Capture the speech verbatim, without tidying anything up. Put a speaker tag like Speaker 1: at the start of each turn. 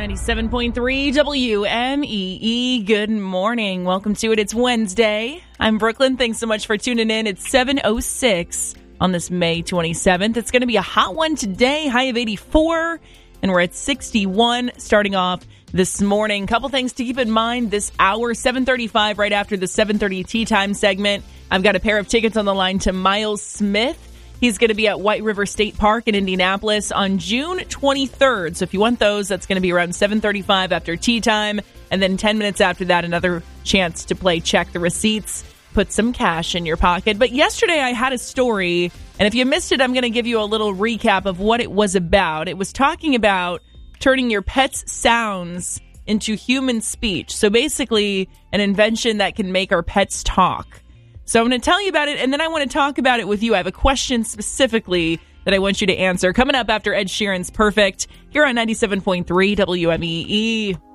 Speaker 1: ninety-seven point three W M E E. Good morning. Welcome to it. It's Wednesday. I'm Brooklyn. Thanks so much for tuning in. It's seven oh six on this May twenty-seventh. It's going to be a hot one today. High of eighty-four, and we're at sixty-one starting off this morning. Couple things to keep in mind this hour, seven thirty-five, right after the seven thirty Tea Time segment. I've got a pair of tickets on the line to Miles Smith. He's going to be at White River State Park in Indianapolis on June twenty-third. So if you want those, that's going to be around seven thirty-five after tea time. And then ten minutes after that, another chance to play Check the Receipts. Put some cash in your pocket. But yesterday I had a story, and if you missed it, I'm going to give you a little recap of what it was about. It was talking about turning your pet's sounds into human speech. So basically, an invention that can make our pets talk. So I'm going to tell you about it, and then I want to talk about it with you. I have a question specifically that I want you to answer. Coming up after Ed Sheeran's Perfect here on ninety-seven point three W M E E.